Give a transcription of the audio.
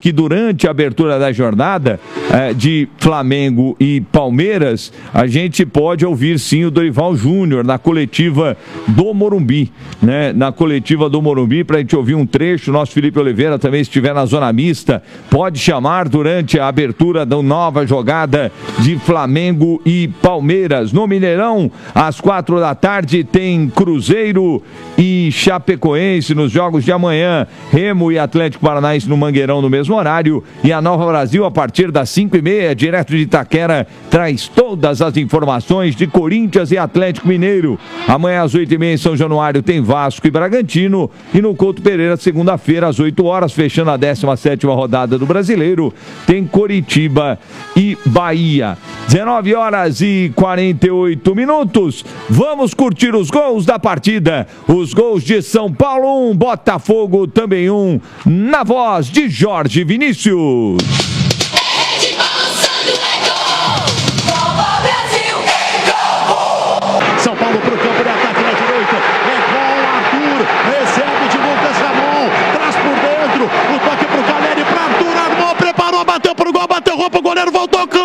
que durante a abertura da jornada de Flamengo e Palmeiras, a gente pode ouvir sim o Dorival Júnior na coletiva do Morumbi, né? Na coletiva do Morumbi, para a gente ouvir um trecho. Nosso Felipe Oliveira também, se estiver na zona mista, pode chamar durante a abertura da nova jogada de Flamengo e Palmeiras. No Mineirão, às 4 da tarde, tem Cruzeiro e Chapecoense nos jogos de amanhã. Remo e Atlético Paranaense no Mangueirão no mesmo horário. E a Nova Brasil, a partir das 5h30, direto de Itaquera, traz todas as informações de Corinthians e Atlético Mineiro. Amanhã às 8h30 em São Januário tem Vasco e Bragantino. E no Couto Pereira, segunda-feira, às 8 horas, fechando a 17ª rodada do Brasileiro, tem Coritiba e Bahia. 19h48. Vamos curtir os gols da partida. Os gols de São Paulo 1, Botafogo também 1, na voz de Jorge Vinícius. São Paulo pro campo de ataque na direita. É com o Arthur. Recebe de Lucas Ramon. Traz por dentro. O toque pro Caleri, pra Arthur. Armou, preparou, bateu pro gol, bateu roupa. O goleiro voltou.